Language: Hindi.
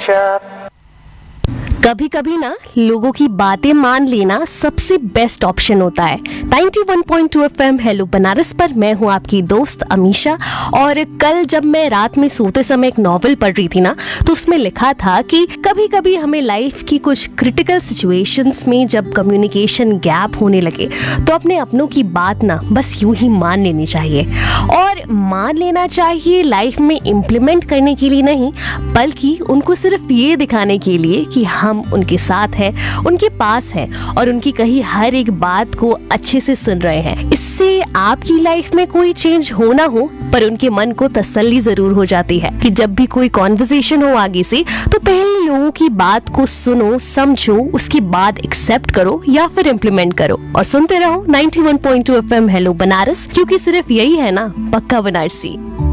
कभी कभी ना लोगों की बातें मान लेना सबसे बेस्ट ऑप्शन होता है। 91.2 FM हेलो बनारस पर मैं हूँ आपकी दोस्त अमीशा। और कल जब मैं रात में सोते समय एक नॉवल पढ़ रही थी ना, तो उसमें लिखा था कि कभी कभी हमें लाइफ की कुछ क्रिटिकल सिचुएशंस में जब कम्युनिकेशन गैप होने लगे तो अपने अपनों की बात ना बस यूं ही मान लेनी चाहिए। और मान लेना चाहिए लाइफ में इम्प्लीमेंट करने के लिए नहीं, बल्कि उनको सिर्फ ये दिखाने के लिए कि हम उनके साथ हैं, उनके पास हैं और उनकी कही हर एक बात को अच्छे से सुन रहे हैं। इससे आपकी लाइफ में कोई चेंज हो ना हो, पर उनके मन को तसल्ली जरूर हो जाती है कि जब भी कोई कॉन्वर्सेशन हो आगे से, तो पहले लोगों की बात को सुनो, समझो, उसके बाद एक्सेप्ट करो या फिर इम्प्लीमेंट करो। और सुनते रहो 91.2 FM हेलो बनारस, क्योंकि सिर्फ यही है ना पक्का बनारसी।